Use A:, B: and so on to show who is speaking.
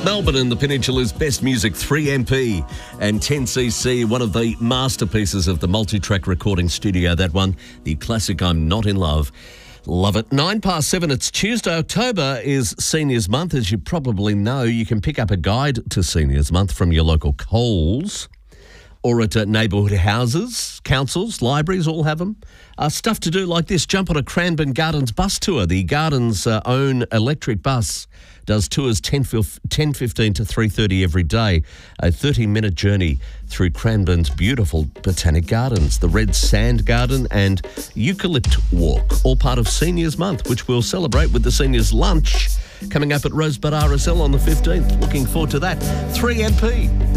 A: Melbourne and the Peninsula's best music, 3MP and 10cc, one of the masterpieces of the multi-track recording studio, that one, the classic I'm Not in Love. Love it. 7:09, it's Tuesday. October is Seniors Month. As you probably know, you can pick up a guide to Seniors Month from your local Coles or at neighbourhood houses, councils, libraries, all have them. Stuff to do like this: jump on a Cranbourne Gardens bus tour. The Gardens' own electric bus does tours 10:15 to 3:30 every day. A 30-minute journey through Cranbourne's beautiful botanic gardens, the Red Sand Garden and Eucalypt Walk, all part of Seniors Month, which we'll celebrate with the Seniors Lunch coming up at Rosebud RSL on the 15th. Looking forward to that. 3MP.